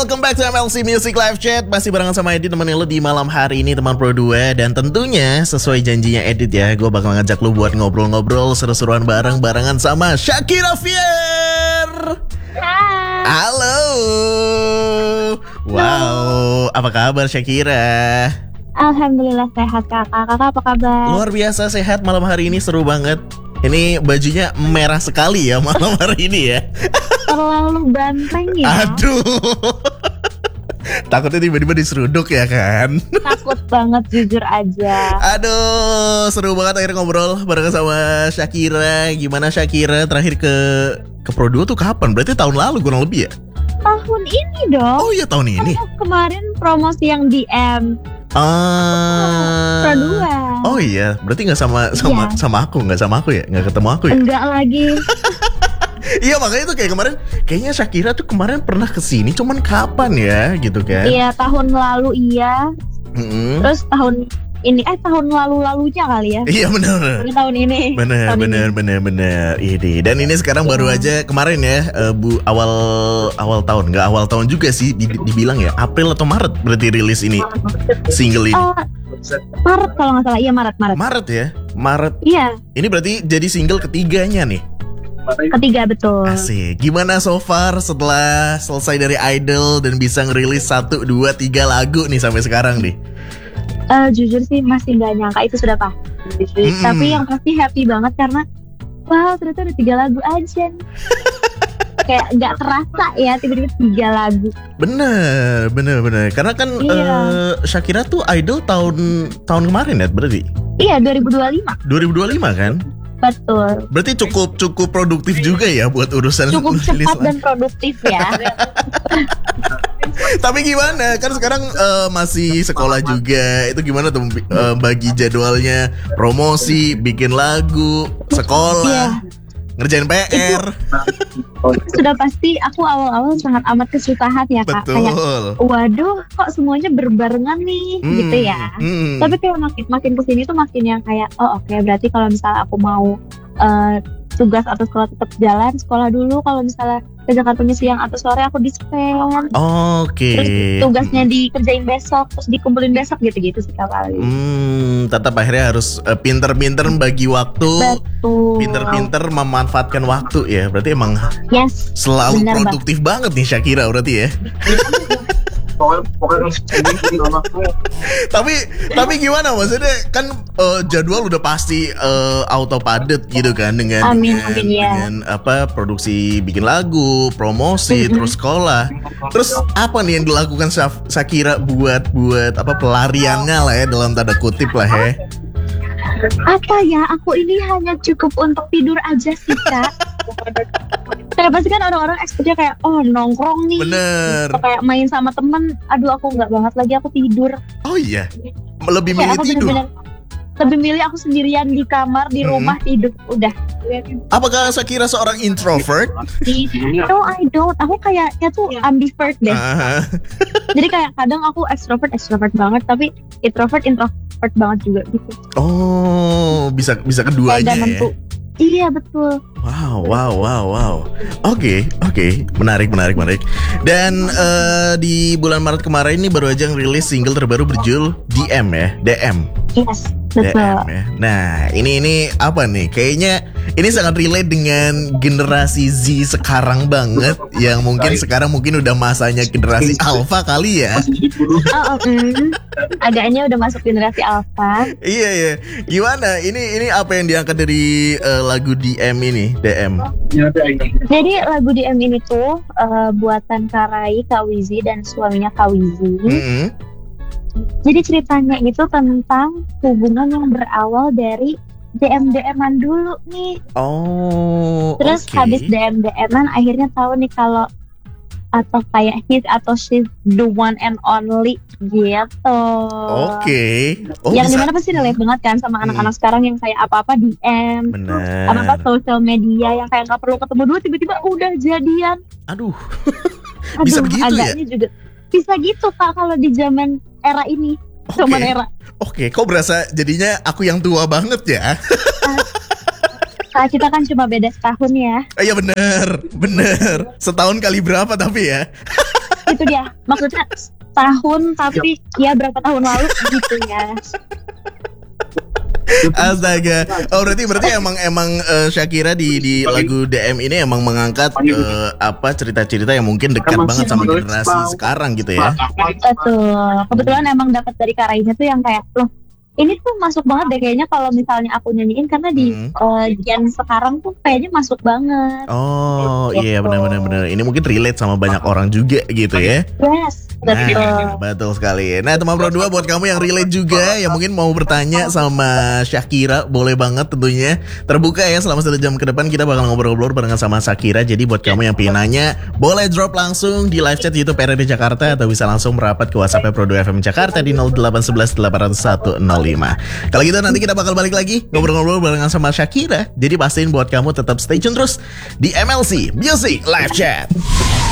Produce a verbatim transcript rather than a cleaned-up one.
welcome back to M L C Music Live Chat. Masih barengan sama Edit temenin lo di malam hari ini, teman Pro dua. Dan tentunya sesuai janjinya Edit ya, gue bakal ngajak lo buat ngobrol-ngobrol seru-seruan bareng-barengan sama Shakira Fier. Hai. Halo. Wow, apa kabar Shakira? Alhamdulillah sehat kakak. Kakak apa kabar? Luar biasa sehat, malam hari ini seru banget. Ini bajunya merah sekali ya malam hari ini ya. Terlalu banteng ya. Aduh. Takutnya tiba-tiba diseruduk ya kan. Takut banget jujur aja. Aduh, seru banget akhirnya ngobrol bareng sama Shakira. Gimana Shakira terakhir ke ke Pro dua tuh kapan? Berarti tahun lalu kurang lebih ya? Tahun ini dong. Oh iya tahun ini. Karena kemarin promosi yang D M Ah. Pro dua. Oh iya, berarti nggak sama sama Iya. sama aku, nggak sama aku ya, nggak ketemu aku ya? Enggak lagi. Iya makanya tuh kayak kemarin, kayaknya Shakira tuh kemarin pernah kesini, cuman kapan ya gitu kan? Iya tahun lalu iya. Mm-mm. Terus tahun ini eh tahun lalu-lalunya kali ya. Iya benar. Ini tahun ini. Bener, Tahun bener, ini. bener, bener. Ini dan ini sekarang baru aja kemarin ya, eh, bu awal awal tahun, nggak awal tahun juga sih, di- dibilang ya April atau Maret berarti rilis ini single ini. Eh, Maret kalau nggak salah. Iya Maret Maret. Maret ya, Maret. Iya Ini berarti jadi single ketiganya nih. ketiga betul. Asik. Gimana so far setelah selesai dari Idol dan bisa ngerilis satu, dua, tiga lagu nih sampai sekarang nih? Eh, jujur sih masih nggak nyangka itu sudah pasti. Mm-mm. Tapi yang pasti happy banget karena wow ternyata udah tiga lagu aja nih. Kayak nggak terasa ya tiba-tiba tiga lagu. Bener, bener, bener. Karena kan Iya. eh, Shakira tuh Idol tahun tahun kemarin ya berarti Iya dua ribu dua puluh lima dua ribu dua puluh lima kan? betul. Berarti cukup cukup produktif juga ya buat urusan Cukup rilis cepat lagu. dan produktif ya. Tapi gimana? Kan sekarang eh, masih sekolah juga. Itu gimana tuh eh, bagi jadwalnya promosi, bikin lagu, sekolah, ngerjain P R. Sudah pasti aku awal-awal sangat amat kesusahan ya kak. Kayak Betul. waduh kok semuanya berbarengan nih Hmm, gitu ya. hmm. Tapi kayak makin makin kesini tuh makin yang kayak oh oke berarti kalau misalnya aku mau eh, tugas atau sekolah tetap jalan sekolah dulu, kalau misalnya ke Jakartanya siang atau sore aku dispen, Oke. terus tugasnya dikerjain besok terus dikumpulin besok gitu-gitu sih kali. Hmm, tetap akhirnya harus eh, pinter-pinter bagi waktu, Betul. pinter-pinter memanfaatkan waktu ya. Berarti emang Yes. selalu Bener, Bang. produktif banget nih Shakira berarti ya. Tapi tapi gimana maksudnya kan eh, jadwal udah pasti eh, auto padat gitu kan dengan Amin, dengan, amin, ya. dengan apa produksi bikin lagu, promosi, Mm-mm. terus sekolah. Terus apa nih yang dilakukan Shaf- Shakira buat buat apa pelariannya lah ya dalam tanda kutip lah ya. Apa ya, aku ini hanya cukup untuk tidur aja sih kak. Karena pasti kan orang-orang ekspeknya kayak oh nongkrong nih, Bener. atau kayak main sama temen. Aduh aku nggak banget lagi, aku tidur. Oh iya. Lebih milih Kayak aku tidur. bener-bener lebih milih aku sendirian di kamar di Hmm. rumah tidur udah. Apakah Shakira seorang introvert? No I don't. Aku kayaknya tuh ambivert deh. Ah, Jadi kayak kadang aku extrovert extrovert banget, tapi introvert introvert banget juga gitu. oh, bisa bisa Kayak keduanya gak ya. nentu. Iya betul. Wow, wow, wow, wow. Oke, oke, menarik, menarik, menarik. Dan eh, di bulan Maret kemarin ini baru aja ngerilis single terbaru berjudul D M ya, D M. Yes D M betul. ya. Nah, ini ini apa nih? Kayaknya ini sangat relate dengan generasi Z sekarang banget, yang mungkin sekarang mungkin udah masanya generasi Alpha kali ya. Oh, oh, mm. Agaknya udah masuk generasi alpha. Iya iya. Gimana? Ini ini apa yang diangkat dari eh, lagu D M ini? D M. Jadi lagu D M ini tuh eh, buatan Karai, Kak Wizi dan suaminya Kak Wizi. Mm-mm. Jadi ceritanya itu tentang hubungan yang berawal dari D M D M-an dulu nih. Oh. Terus oke. habis D M D M-an akhirnya tahu nih kalau atau kayak he's atau she's the one and only gitu. Oke. Oh, yang bisa. dimana pasti relate banget kan sama Hmm. anak-anak sekarang yang kayak apa-apa D M, Bener. apa-apa sosial media yang kayak nggak perlu ketemu dulu tiba-tiba udah jadian. Aduh. Aduh, Bisa begitu ya? agaknya juga bisa gitu kak kalau di zaman era ini, Oke. zaman era. Oke, kok berasa jadinya aku yang tua banget ya? Kak kita kan cuma beda setahun ya. Eh, Iya bener, bener. Setahun kali berapa tapi ya? Itu dia, maksudnya tahun tapi ya berapa tahun lalu gitu ya. Astaga. Oh berarti berarti emang emang uh, Shakira di di lagu D M ini emang mengangkat uh, apa cerita-cerita yang mungkin dekat banget sama generasi sekarang gitu ya. Betul. Kebetulan emang dapat dari Kak Raisa tuh yang kayak loh, ini tuh masuk banget deh kayaknya kalau misalnya aku nyanyiin karena di hmm. uh, gen sekarang tuh kayaknya masuk banget. Oh gitu. Iya benar-benar benar. Ini mungkin relate sama banyak orang juga gitu ya. Yes. Betul. Nah, betul sekali. Nah teman Pro dua buat kamu yang relate juga, yang mungkin mau bertanya sama Shakira, boleh banget tentunya. Terbuka ya selama satu jam ke depan kita bakal ngobrol-ngobrol barengan sama Shakira. Jadi buat kamu yang pengen nanya, boleh drop langsung di live chat YouTube R R D Jakarta atau bisa langsung merapat ke WhatsApp Pro dua F M Jakarta di nol delapan satu satu delapan nol satu nol lima. Kalau gitu nanti kita bakal balik lagi ngobrol-ngobrol barengan sama Shakira. Jadi pastiin buat kamu tetap stay tune terus di M L C Music Live Chat.